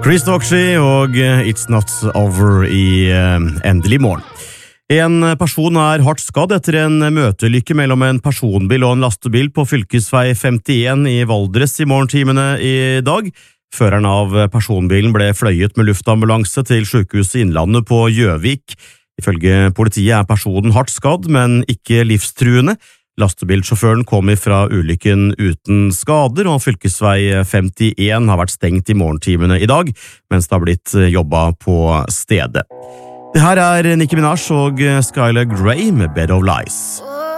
Chris Doxy og It's Not Over i Endelig morgen. En person hardt skadd etter en møteulykke mellom en personbil og en lastebil på fylkesvei 51 i Valdres i morgentimene i dag. Føreren av personbilen ble fløyet med luftambulanse til sykehuset Innlandet på Gjøvik. Ifølge politiet personen hardt skadd, men ikke livstruende. Lastebilsjåføren kom fra ulykken uten skader, og fylkesvei 51 har vært stengt i morgentimene i dag, mens det har blitt jobbet på stedet. Det her Nicki Minaj og Skylar Grey med Bed of Lies.